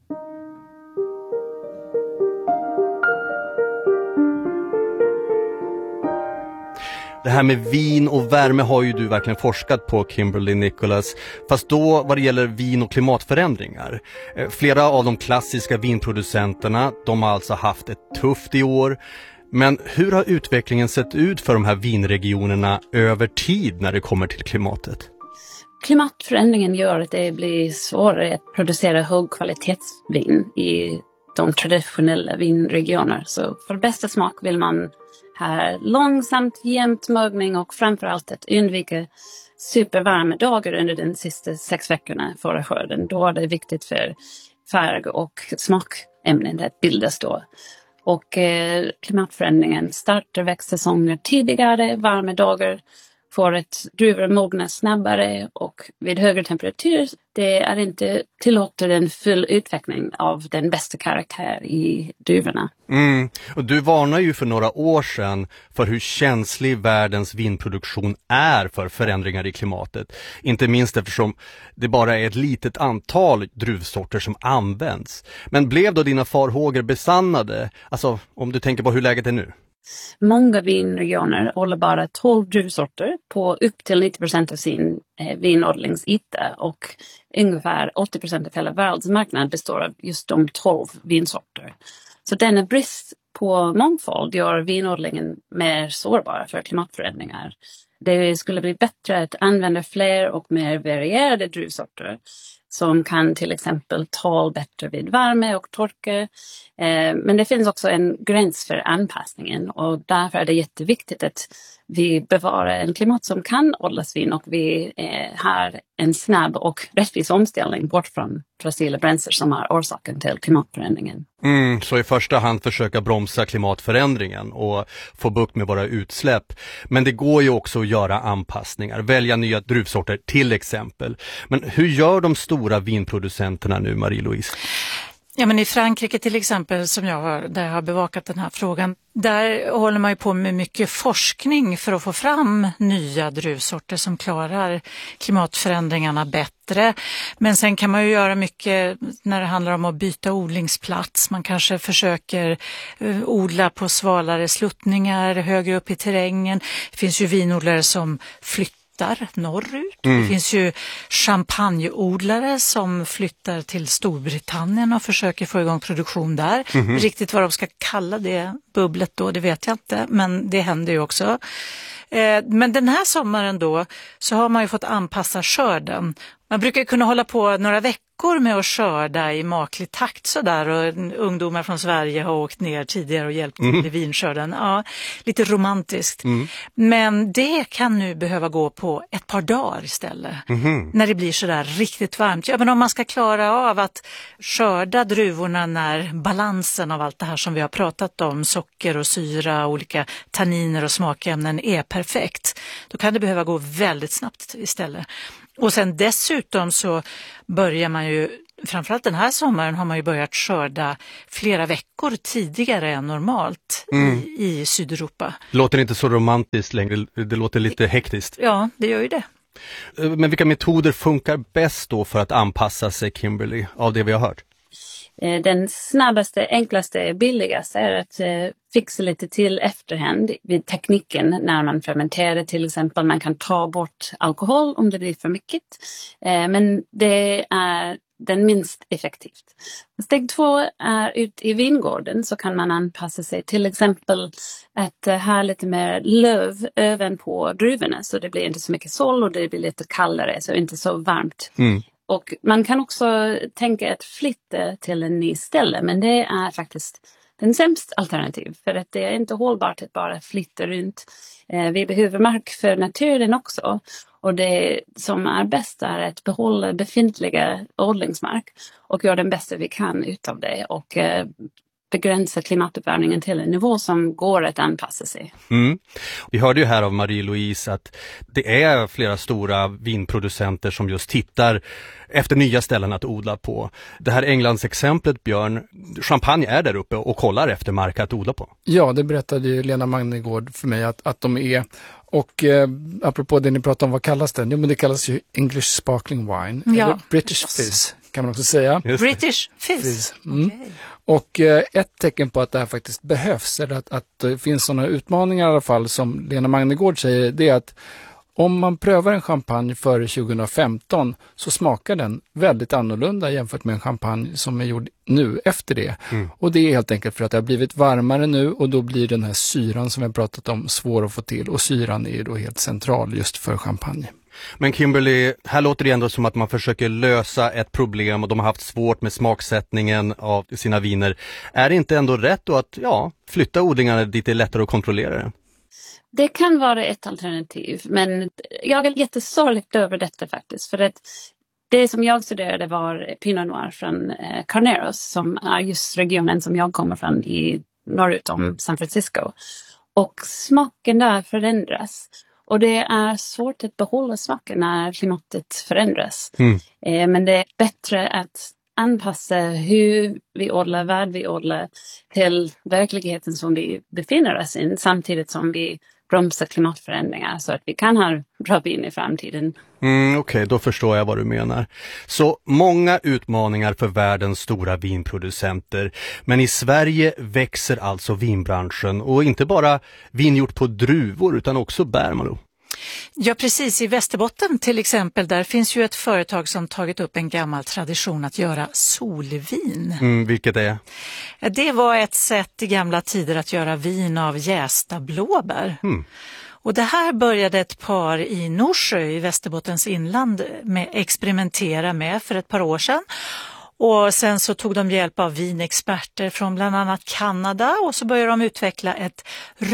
Det här med vin och värme har ju du verkligen forskat på, Kimberly Nicholas. Fast då vad det gäller vin och klimatförändringar. Flera av de klassiska vinproducenterna, de har alltså haft ett tufft i år. Men hur har utvecklingen sett ut för de här vinregionerna över tid när det kommer till klimatet? Klimatförändringen gör att det blir svårare att producera högkvalitetsvin i de traditionella vinregioner. Så för bästa smak vill man ha långsamt, jämnt mögning och framförallt att undvika supervarma dagar under den sista sex veckorna före skörden. Då är det viktigt för färg och smakämnen att bildas då. Och eh, klimatförändringen startar växtsäsonger tidigare, varma dagar får ett druvor mogna snabbare, och vid högre temperatur det är inte tillåter en full utveckling av den bästa karaktär i druvorna. Mm. Och du varnar ju för några år sedan för hur känslig världens vinproduktion är för förändringar i klimatet. Inte minst eftersom det bara är ett litet antal druvsorter som används. Men blev då dina farhågor besannade? Alltså om du tänker på hur läget är nu? Många vinregioner håller bara tolv druvsorter på upp till nittio procent av sin eh, vinodlingsyta, och ungefär åttio procent av hela världsmarknaden består av just de tolv vinsorter. Så denna brist på mångfald gör vinodlingen mer sårbar för klimatförändringar. Det skulle bli bättre att använda fler och mer varierade druvsorter som kan till exempel tåla bättre vid värme och torka. Eh, men det finns också en gräns för anpassningen, och därför är det jätteviktigt att vi bevarar en klimat som kan odlas vin, och vi eh, har en snabb och rättvis omställning bort från fossila bränslen som är orsaken till klimatförändringen. Mm, så i första hand försöka bromsa klimatförändringen och få bukt med våra utsläpp. Men det går ju också att göra anpassningar, välja nya druvsorter till exempel. Men hur gör de stora vinproducenterna nu, Marie-Louise? Ja, men i Frankrike till exempel, som jag har, där jag har bevakat den här frågan, där håller man ju på med mycket forskning för att få fram nya druvsorter som klarar klimatförändringarna bättre. Men sen kan man ju göra mycket när det handlar om att byta odlingsplats. Man kanske försöker odla på svalare sluttningar högre upp i terrängen. Det finns ju vinodlare som flyttar norrut. Mm. Det finns ju champagneodlare som flyttar till Storbritannien och försöker få igång produktion där. Mm. Riktigt vad de ska kalla det bubblet då, det vet jag inte, men det händer ju också. Eh, men den här sommaren då så har man ju fått anpassa skörden. Man brukar kunna hålla på några veckor med att skörda i maklig takt sådär, och ungdomar från Sverige har åkt ner tidigare och hjälpt till mm. i vinskörden. Ja, lite romantiskt. Mm. Men det kan nu behöva gå på ett par dagar istället. Mm. När det blir sådär riktigt varmt. Ja, men om man ska klara av att skörda druvorna när balansen av allt det här som vi har pratat om, socker och syra, olika tanniner och smakämnen är perfekt, då kan det behöva gå väldigt snabbt istället. Och sen dessutom så börjar man ju, framförallt den här sommaren har man ju börjat skörda flera veckor tidigare än normalt mm. i, i Sydeuropa. Låter inte så romantiskt längre, det låter lite hektiskt. Ja, det gör ju det. Men vilka metoder funkar bäst då för att anpassa sig, Kimberly, av det vi har hört? Den snabbaste, enklaste, billigaste är att eh, fixa lite till efterhand vid tekniken när man fermenterar till exempel. Man kan ta bort alkohol om det blir för mycket, eh, men det är den minst effektivt. Steg två är ut i vingården, så kan man anpassa sig till exempel att uh, ha lite mer löv öven på druvorna, så det blir inte så mycket sol och det blir lite kallare, så inte så varmt. Mm. Och man kan också tänka att flytta till en ny ställe, men det är faktiskt den sämsta alternativ, för att det är inte hållbart att bara flytta runt. Eh, vi behöver mark för naturen också, och det som är bäst är att behålla befintliga odlingsmark och göra den bästa vi kan utav det, och eh, begränsa klimatuppvärmningen till en nivå som går att anpassa sig. Mm. Vi hörde ju här av Marie-Louise att det är flera stora vinproducenter som just tittar efter nya ställen att odla på. Det här Englands exemplet, Björn, Champagne är där uppe och kollar efter mark att odla på. Ja, det berättade ju Lena Magnegård för mig att, att de är. Och eh, apropå det ni pratade om, vad kallas det? Jo, men det kallas ju English Sparkling Wine. Ja. Eller British Fizz kan man också säga. British Fizz. Fizz. Mm. Okay. Och eh, ett tecken på att det här faktiskt behövs, eller att, att det finns sådana utmaningar i alla fall som Lena Magnegård säger, det är att om man prövar en champagne före tjugohundrafemton så smakar den väldigt annorlunda jämfört med en champagne som är gjord nu efter det. Mm. Och det är helt enkelt för att det har blivit varmare nu, och då blir den här syran som vi har pratat om svår att få till, och syran är ju då helt central just för champagne. Men Kimberly, här låter det ändå som att man försöker lösa ett problem och de har haft svårt med smaksättningen av sina viner. Är det inte ändå rätt då att ja, flytta odlingarna dit det är lättare att kontrollera det? Det kan vara ett alternativ, men jag är jättesorgligt över detta faktiskt. För att det som jag studerade var Pinot Noir från eh, Carneros, som är just regionen som jag kommer från i norrut om San Francisco. Och smaken där förändras. Och det är svårt att behålla smaken när klimatet förändras. Mm. Eh, men det är bättre att anpassa hur vi odlar, vad vi odlar till verkligheten som vi befinner oss i, samtidigt som vi bromsar klimatförändringar så att vi kan ha bra vin i framtiden. Mm, Okej, okay, då förstår jag vad du menar. Så många utmaningar för världens stora vinproducenter. Men i Sverige växer alltså vinbranschen, och inte bara vin gjort på druvor utan också bär, Malou. Ja, precis. I Västerbotten till exempel, där finns ju ett företag som tagit upp en gammal tradition att göra solvin. Mm, vilket är? Det var ett sätt i gamla tider att göra vin av jästa blåbär. Mm. Och det här började ett par i Norsjö i Västerbottens inland med experimentera med för ett par år sedan. Och sen så tog de hjälp av vinexperter från bland annat Kanada, och så började de utveckla ett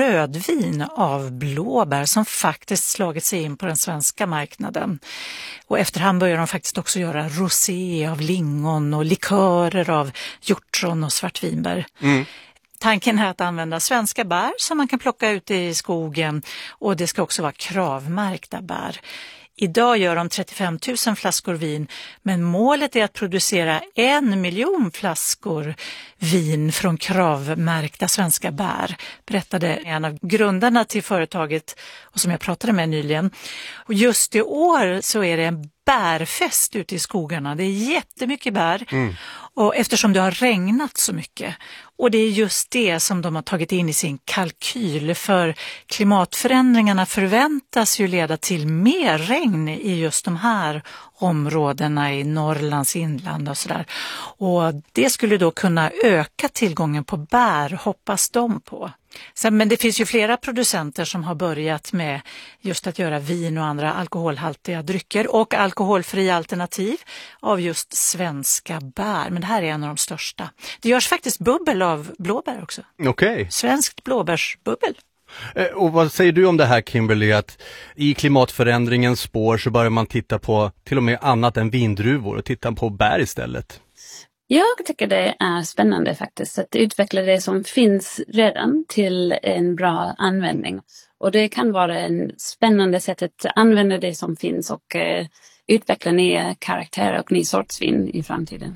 rödvin av blåbär som faktiskt slagit sig in på den svenska marknaden. Och efterhand började de faktiskt också göra rosé av lingon och likörer av hjortron och svartvinbär. Mm. Tanken är att använda svenska bär som man kan plocka ut i skogen, och det ska också vara kravmärkta bär. Idag gör de trettiofem tusen flaskor vin, men målet är att producera en miljon flaskor vin från kravmärkta svenska bär, berättade en av grundarna till företaget och som jag pratade med nyligen. Och just i år så är det en bärfest ute i skogarna. Det är jättemycket bär mm. och eftersom det har regnat så mycket. Och det är just det som de har tagit in i sin kalkyl, för klimatförändringarna förväntas ju leda till mer regn i just de här områdena i Norrlands inland och sådär. Och det skulle då kunna öka tillgången på bär, hoppas de på. Sen, men det finns ju flera producenter som har börjat med just att göra vin och andra alkoholhaltiga drycker och alkoholfria alternativ av just svenska bär. Men det här är en av de största. Det görs faktiskt bubbel av blåbär också. Okej. Okay. Svenskt blåbärsbubbel. Och vad säger du om det här, Kimberly, att i klimatförändringens spår så börjar man titta på till och med annat än vindruvor och titta på bär istället? Jag tycker det är spännande faktiskt att utveckla det som finns redan till en bra användning. Och det kan vara en spännande sätt att använda det som finns och eh, utveckla nya karaktärer och ny sorts vin i framtiden.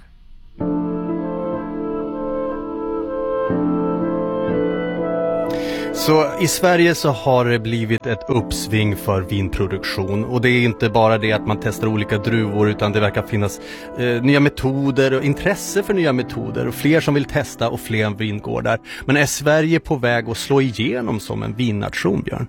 Så i Sverige så har det blivit ett uppsving för vinproduktion, och det är inte bara det att man testar olika druvor, utan det verkar finnas eh, nya metoder och intresse för nya metoder och fler som vill testa och fler vingårdar. Men är Sverige på väg att slå igenom som en vinnation, Björn?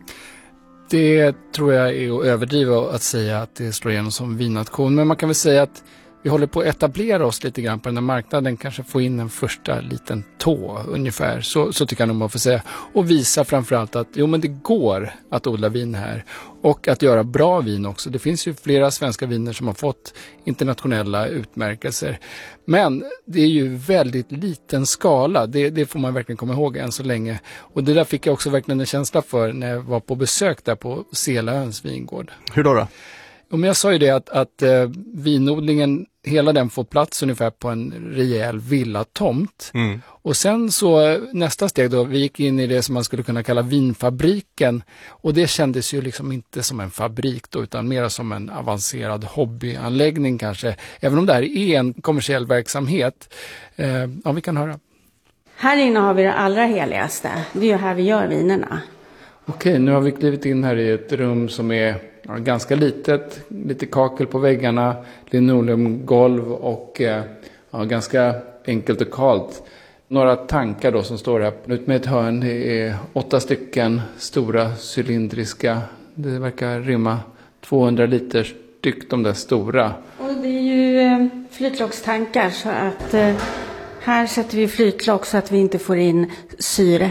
Det tror jag är att överdriva att säga att det slår igenom som vinnation, men man kan väl säga att vi håller på att etablera oss lite grann på den här marknaden, kanske få in en första liten tå ungefär, så, så tycker jag nog man får säga. Och visa framförallt att jo, men det går att odla vin här och att göra bra vin också. Det finns ju flera svenska viner som har fått internationella utmärkelser. Men det är ju väldigt liten skala, det, det får man verkligen komma ihåg än så länge. Och det där fick jag också verkligen en känsla för när jag var på besök där på Selaöns vingård. Hur då då? Men jag sa ju det att, att eh, vinodlingen, hela den får plats ungefär på en rejäl villatomt. Mm. Och sen så nästa steg då, vi gick in i det som man skulle kunna kalla vinfabriken. Och det kändes ju liksom inte som en fabrik då, utan mer som en avancerad hobbyanläggning kanske. Även om det här är en kommersiell verksamhet. Eh, ja, vi kan höra. Här inne har vi det allra heligaste. Det är ju här vi gör vinerna. Okej, nu har vi klivit in här i ett rum som är ja, ganska litet. Lite kakel på väggarna, linoleumgolv och eh, ja, ganska enkelt och kallt. Några tankar då som står här. Ut med ett hörn, det är åtta stycken stora cylindriska. Det verkar rymma tvåhundra liter styck, de där stora. Och det är ju eh, flytlockstankar, så att eh, här sätter vi flytlock så att vi inte får in syre.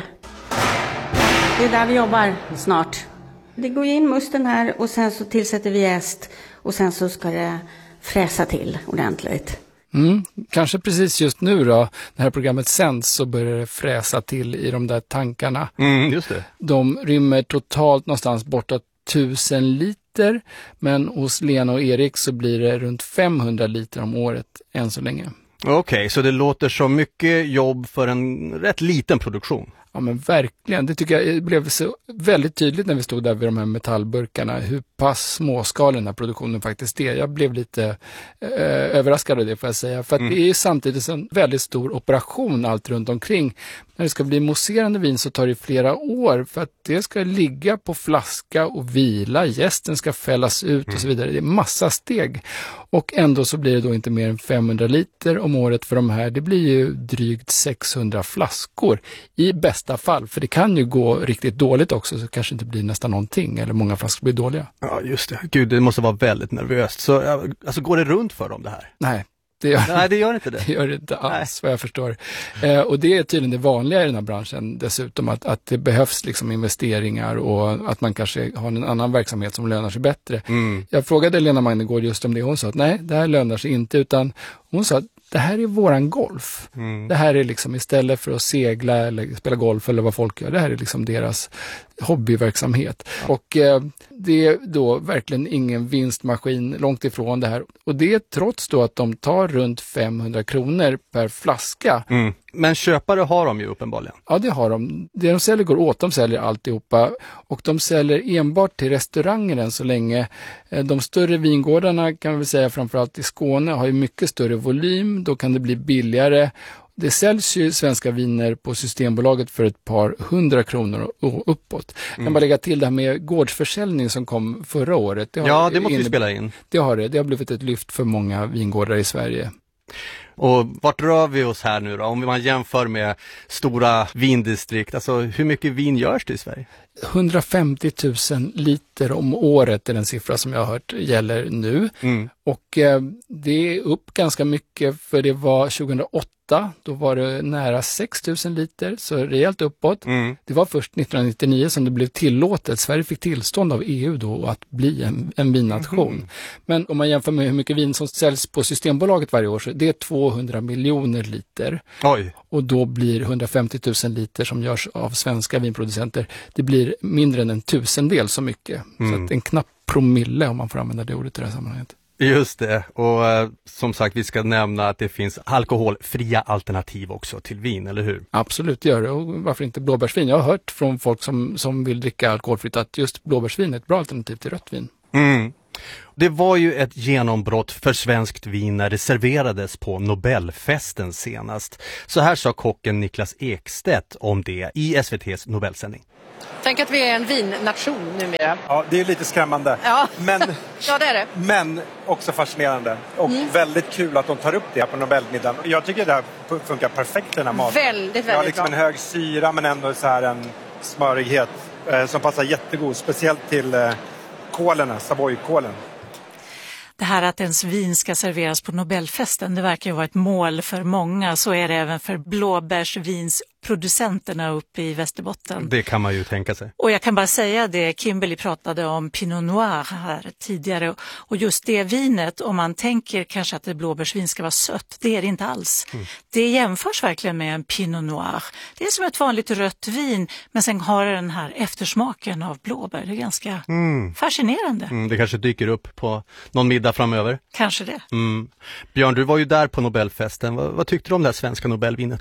Det är där vi jobbar snart. Det går in musten här och sen så tillsätter vi jäst och sen så ska det fräsa till ordentligt. Mm, kanske precis just nu då, när det här programmet sänds, så börjar det fräsa till i de där tankarna. Mm, just det. De rymmer totalt någonstans bortåt tusen liter, men hos Lena och Erik så blir det runt femhundra liter om året än så länge. Okej, okay, så det låter så mycket jobb för en rätt liten produktion. Ja, men verkligen. Det tycker jag blev så väldigt tydligt när vi stod där vid de här metallburkarna, hur pass småskalig den här produktionen faktiskt är. Jag blev lite eh, överraskad av det, får jag säga. För att mm. det är samtidigt en väldigt stor operation allt runt omkring. När det ska bli mousserande vin så tar det flera år för att det ska ligga på flaska och vila. Jästen ska fällas ut och så vidare. Det är massa steg. Och ändå så blir det då inte mer än femhundra liter om året för de här. Det blir ju drygt sexhundra flaskor i bästa fall. För det kan ju gå riktigt dåligt också, så kanske inte blir nästan någonting. Eller många flaskor blir dåliga. Ja, just det. Gud, det måste vara väldigt nervöst. Så alltså, går det runt för dem det här? Nej. Det gör, Nej, det gör inte det. Det gör det inte alls, vad jag förstår. Eh, och det är tydligen det vanliga i den här branschen dessutom, att, att det behövs liksom investeringar och att man kanske har en annan verksamhet som lönar sig bättre. Mm. Jag frågade Lena Magnegård just om det, och hon sa att nej, det här lönar sig inte, utan hon sa att det här är våran golf. Mm. Det här är liksom istället för att segla eller spela golf eller vad folk gör, det här är liksom deras hobbyverksamhet. Och eh, det är då verkligen ingen vinstmaskin långt ifrån det här. Och det är trots då att de tar runt femhundra kronor per flaska. Mm. Men köpare har de ju uppenbarligen. Ja, det har de. Det de säljer går åt, de säljer alltihopa. Och de säljer enbart till restauranger än så länge. De större vingårdarna kan vi väl säga framförallt i Skåne har ju mycket större volym. Då kan det bli billigare. Det säljs ju svenska viner på Systembolaget för ett par hundra kronor och uppåt. Mm. Kan bara lägga till det här med gårdsförsäljning som kom förra året. Det har ja, det måste vi spela in. Det har det. Det har blivit ett lyft för många vingårdar i Sverige. Och vart rör vi oss här nu då? Om man jämför med stora vindistrikt, alltså hur mycket vin görs det i Sverige? hundrafemtio tusen liter om året är den siffra som jag har hört gäller nu. Mm. Och eh, det är upp ganska mycket, för det var tjugohundraåtta, då var det nära sex tusen liter, så rejält uppåt. Mm. Det var först nittonhundranittionio som det blev tillåtet. Sverige fick tillstånd av E U då att bli en, en vinnation. Mm. Men om man jämför med hur mycket vin som säljs på Systembolaget varje år, så det är tvåhundra miljoner liter. Oj. Och då blir hundrafemtio tusen liter som görs av svenska vinproducenter, det blir mindre än en tusendel så mycket. Mm. Så att en knapp promille, om man får använda det ordet i det här sammanhanget. Just det, och eh, som sagt vi ska nämna att det finns alkoholfria alternativ också till vin, eller hur? Absolut, gör det. Och varför inte blåbärsvin? Jag har hört från folk som, som vill dricka alkoholfritt att just blåbärsvin är ett bra alternativ till rött vin. Mm. Det var ju ett genombrott för svenskt vin när det serverades på Nobelfesten senast. Så här sa kocken Niklas Ekstedt om det i S V T:s Nobelsändning. Tänk att vi är en vinnation numera. Ja, det är lite skrämmande. Ja, men, ja det är det. Men också fascinerande. Och mm. väldigt kul att de tar upp det här på Nobelmiddagen. Jag tycker det här funkar perfekt i den här maten. Väldigt, väldigt bra. Det har liksom bra. en hög syra men ändå så här en smörighet eh, som passar jättegod. Speciellt till eh, kålen, Savoykålen. Det här att ens vin ska serveras på Nobelfesten, det verkar ju vara ett mål för många. Så är det även för blåbärsvinsproducenterna uppe i Västerbotten. Det kan man ju tänka sig. Och jag kan bara säga det, Kimberly pratade om Pinot Noir här tidigare. Och just det vinet, om man tänker kanske att det blåbärsvin ska vara sött, det är det inte alls. Mm. Det jämförs verkligen med en Pinot Noir. Det är som ett vanligt rött vin, men sen har det den här eftersmaken av blåbär. Det är ganska mm. fascinerande. Mm, det kanske dyker upp på någon middag framöver. Kanske det. Mm. Björn, du var ju där på Nobelfesten. Vad, vad tyckte du om det här svenska Nobelvinet?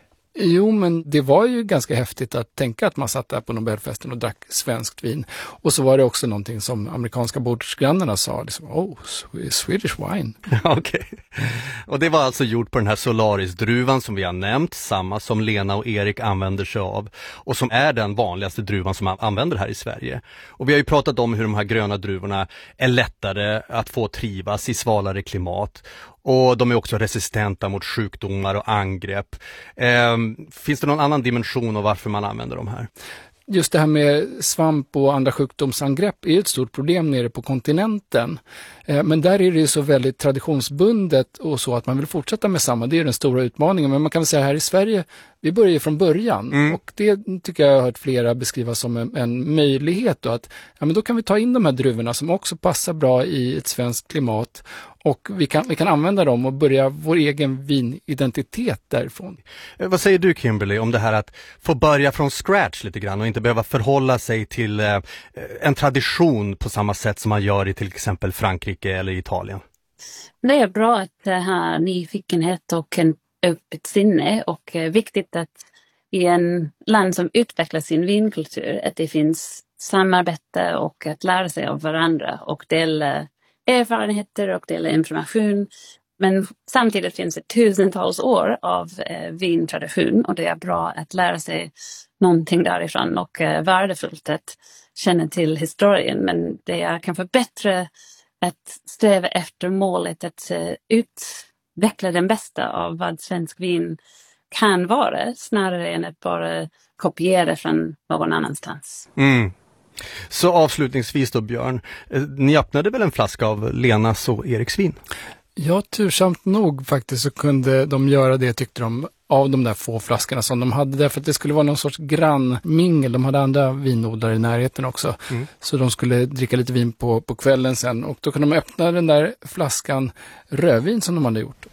Jo, men det var ju ganska häftigt att tänka att man satt där på Nobelfesten och drack svenskt vin. Och så var det också någonting som amerikanska bordsgrannarna sa. Liksom, oh, Swedish wine. Okej. Okay. Och det var alltså gjort på den här Solaris-druvan som vi har nämnt. Samma som Lena och Erik använder sig av. Och som är den vanligaste druvan som man använder här i Sverige. Och vi har ju pratat om hur de här gröna druvorna är lättare att få trivas i svalare klimat. Och de är också resistenta mot sjukdomar och angrepp. Eh, finns det någon annan dimension av varför man använder de här? Just det här med svamp och andra sjukdomsangrepp är ett stort problem nere på kontinenten. Eh, men där är det ju så väldigt traditionsbundet och så att man vill fortsätta med samma. Det är den stora utmaningen. Men man kan väl säga här i Sverige, vi börjar från början. Mm. Och det tycker jag har hört flera beskriva som en, en möjlighet. Då, att ja, men då kan vi ta in de här druvorna som också passar bra i ett svenskt klimat. Och vi kan, vi kan använda dem och börja vår egen vinidentitet därifrån. Vad säger du, Kimberly, om det här att få börja från scratch lite grann och inte behöva förhålla sig till eh, en tradition på samma sätt som man gör i till exempel Frankrike eller Italien? Det är bra att ha nyfikenhet och en öppet sinne, och eh, viktigt att i en land som utvecklar sin vinkultur att det finns samarbete och att lära sig av varandra och dela erfarenheter och dela information. Men samtidigt finns det tusentals år av eh, vintradition, och det är bra att lära sig någonting därifrån, och eh, värdefullt att känna till historien. Men det är kanske bättre att sträva efter målet att eh, utveckla den bästa av vad svensk vin kan vara, snarare än att bara kopiera från någon annanstans. Mm. Så avslutningsvis då, Björn, ni öppnade väl en flaska av Lenas och Eriks vin? Ja, tursamt nog faktiskt så kunde de göra det, tyckte de, av de där få flaskorna som de hade, därför att det skulle vara någon sorts grannmingel. De hade andra vinodlare i närheten också. Mm. Så de skulle dricka lite vin på, på kvällen sen, och då kunde de öppna den där flaskan rödvin som de hade gjort.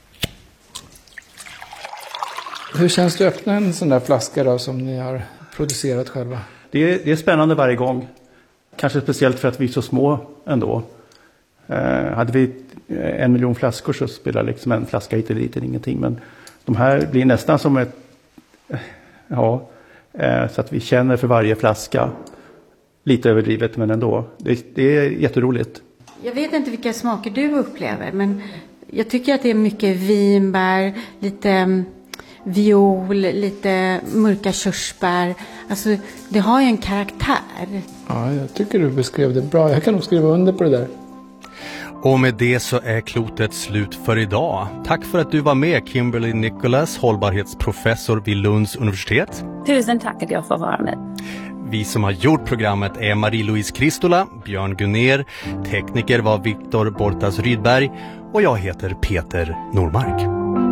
Hur känns det att öppna en sån där flaska då som ni har producerat själva? det är, det är spännande varje gång. Kanske speciellt för att vi är så små ändå. Eh, hade vi en miljon flaskor så spelar liksom en flaska hit eller dit ingenting. Men de här blir nästan som ett... Ja, eh, så att vi känner för varje flaska. Lite överdrivet men ändå. Det, det är jätteroligt. Jag vet inte vilka smaker du upplever, men jag tycker att det är mycket vinbär, lite viol, lite mörka körsbär. Alltså det har ju en karaktär. Ja, jag tycker du beskrev det bra. Jag kan nog skriva under på det där. Och med det så är klotet slut för idag. Tack för att du var med, Kimberly Nicholas, hållbarhetsprofessor vid Lunds universitet. Tusen tack att jag får vara med. Vi som har gjort programmet är Marie-Louise Kristola, Björn Gunner, tekniker var Viktor Bortas Rydberg och jag heter Peter Normark.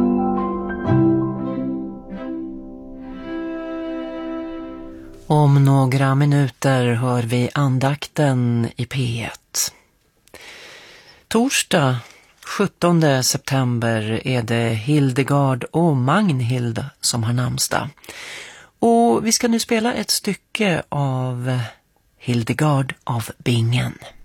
Om några minuter hör vi andakten i P ett. Torsdag sjuttonde september är det Hildegard och Magnhild som har namnsdag. Och vi ska nu spela ett stycke av Hildegard av Bingen.